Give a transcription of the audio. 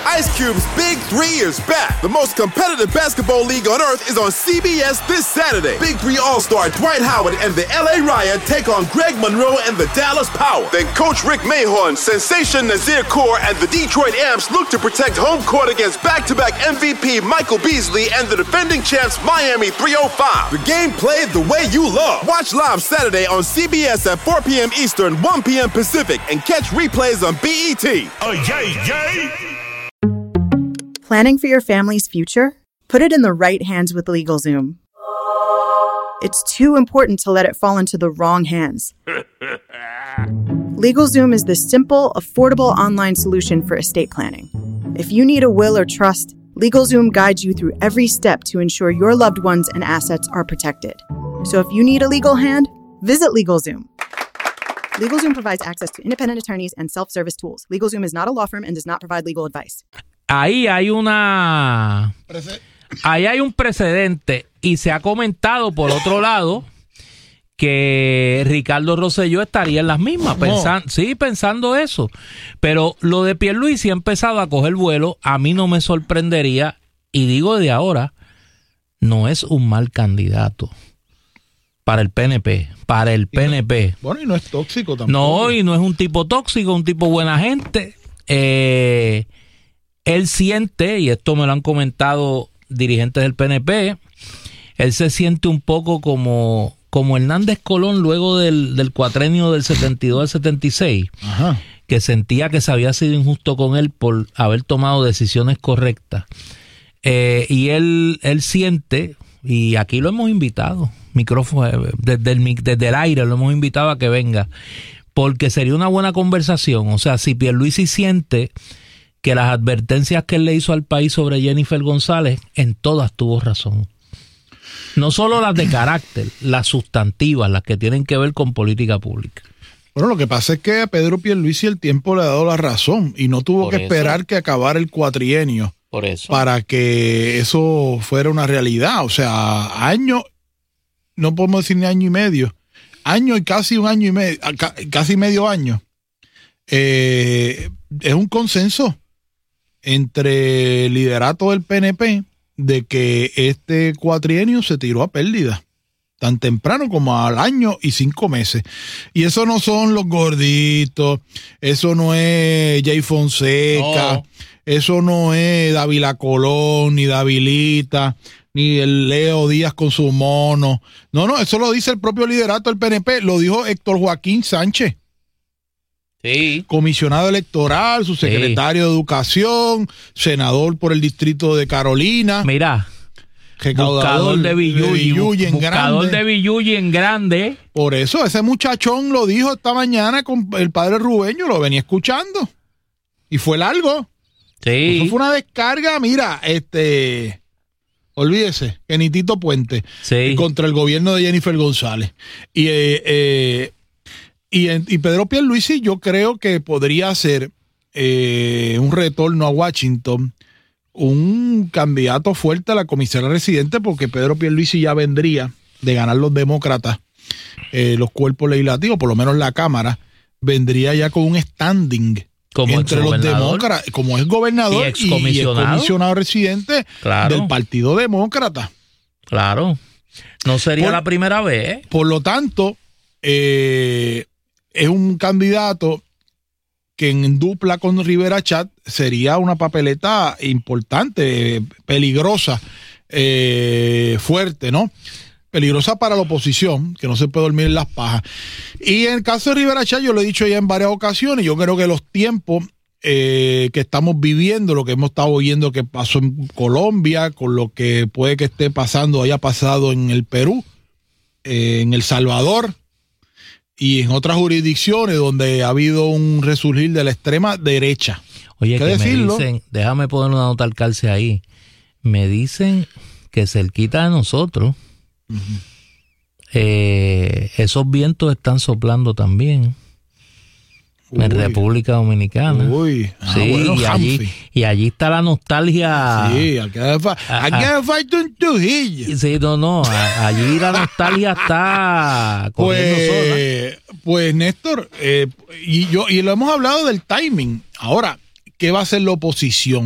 Ice Cube's Big 3 is back. The most competitive basketball league on earth is on CBS this Saturday. Big 3 All-Star Dwight Howard and the LA Riot take on Greg Monroe and the Dallas Power. Then Coach Rick Mahorn, Sensation Nazir Kaur, and the Detroit Amps look to protect home court against back-to-back MVP Michael Beasley and the defending champs Miami 305. The game played the way you love. Watch live Saturday on CBS at 4 p.m. Eastern, 1 p.m. Pacific, and catch replays on BET. Oh, yay! Planning for your family's future? Put it in the right hands with LegalZoom. It's too important to let it fall into the wrong hands. LegalZoom is the simple, affordable online solution for estate planning. If you need a will or trust, LegalZoom guides you through every step to ensure your loved ones and assets are protected. So if you need a legal hand, visit LegalZoom. LegalZoom provides access to independent attorneys and self-service tools. LegalZoom is not a law firm and does not provide legal advice. Ahí hay un precedente y se ha comentado por otro lado que Ricardo Rosselló estaría en las mismas, pensando eso. Pero lo de Pierluisi ha empezado a coger vuelo, a mí no me sorprendería, y digo de ahora, no es un mal candidato para el PNP, Bueno, y no es tóxico tampoco. No, y no es un tipo tóxico, un tipo buena gente. Él siente, y esto me lo han comentado dirigentes del PNP, él se siente un poco como Hernández Colón luego del cuatrenio del 72 al 76, Ajá. que sentía que se había sido injusto con él por haber tomado decisiones correctas. Y él siente, y aquí lo hemos invitado, micrófono desde el aire lo hemos invitado a que venga, porque sería una buena conversación. O sea, si Pierluisi siente que las advertencias que él le hizo al país sobre Jennifer González, en todas tuvo razón. No solo las de carácter, las sustantivas, las que tienen que ver con política pública. Bueno, lo que pasa es que a Pedro Pierluisi el tiempo le ha dado la razón y no tuvo que esperar que acabara el cuatrienio para que eso fuera una realidad. O sea, año, no podemos decir ni año y medio, año y casi un año y medio, casi medio año. Es un consenso entre el liderato del PNP de que este cuatrienio se tiró a pérdida, tan temprano como al año y 5 meses. Y eso no son los gorditos, eso no es Jay Fonseca, eso no es Dávila Colón, ni Davilita, ni el Leo Díaz con su mono. No, eso lo dice el propio liderato del PNP, lo dijo Héctor Joaquín Sánchez. Sí. Comisionado electoral, su secretario de Educación, senador por el distrito de Carolina. Mira, buscador de Villuyi en grande. Por eso, ese muchachón lo dijo esta mañana con el padre Rubeño, lo venía escuchando. Y fue largo. Sí. Eso fue una descarga, mira, olvídese, Kenitito Puente, contra el gobierno de Jennifer González. Y Pedro Pierluisi yo creo que podría ser un retorno a Washington, un candidato fuerte a la comisaría residente, porque Pedro Pierluisi ya vendría de ganar los demócratas, los cuerpos legislativos, por lo menos la Cámara, vendría ya con un standing entre los demócratas, como es gobernador y excomisionado residente del Partido Demócrata. Claro, no sería la primera vez. Por lo tanto, es un candidato que en dupla con Rivera Chat sería una papeleta importante, peligrosa, fuerte, ¿no? Peligrosa para la oposición, que no se puede dormir en las pajas. Y en el caso de Rivera Chat, yo lo he dicho ya en varias ocasiones, yo creo que los tiempos que estamos viviendo, lo que hemos estado oyendo que pasó en Colombia, con lo que puede que esté pasando, haya pasado en el Perú, en El Salvador, y en otras jurisdicciones donde ha habido un resurgir de la extrema derecha. Oye, que decirlo? Me dicen, déjame poner una nota al calce ahí, me dicen que cerquita de nosotros, esos vientos están soplando también. En República Dominicana. Sí, bueno, y allí está la nostalgia. Sí, aquí falta un tujillo. Sí, allí la nostalgia está cogiendo sola. Pues Néstor, y lo hemos hablado del timing. Ahora, ¿qué va a hacer la oposición?